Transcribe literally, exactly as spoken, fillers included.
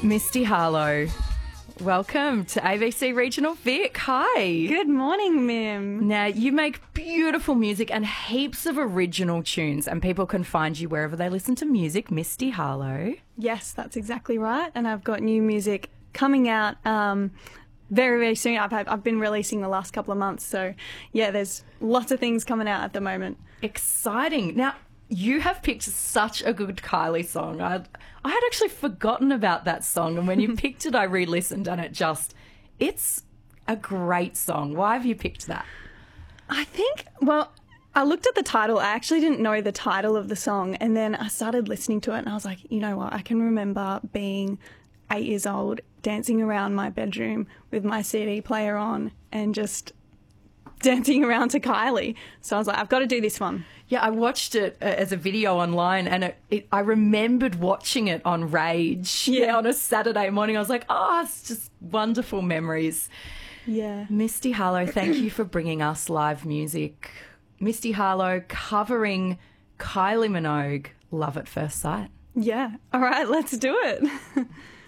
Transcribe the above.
Misty Harlow, welcome to A B C Regional Vic. Hi. Good morning, Mim. Now, you make beautiful music and heaps of original tunes, and people can find you wherever they listen to music. Misty Harlow. Yes, that's exactly right. And I've got new music coming out um, very, very soon. I've, had, I've been releasing the last couple of months. So, yeah, there's lots of things coming out at the moment. Exciting. Now, you have picked such a good Kylie song. I I had actually forgotten about that song, and when you picked it, I re-listened, and it just, it's a great song. Why have you picked that? I think, well, I looked at the title. I actually didn't know the title of the song, and then I started listening to it, and I was like, you know what? I can remember being eight years old, dancing around my bedroom with my C D player on, and just dancing around to Kylie. So I was like, I've got to do this one. Yeah, I watched it uh, as a video online, and it, it, I remembered watching it on Rage yeah. on a Saturday morning. I was like, oh, it's just wonderful memories. Yeah. Misty Harlow, thank you for bringing us live music. Misty Harlow covering Kylie Minogue, Love at First Sight. Yeah. All right, let's do it.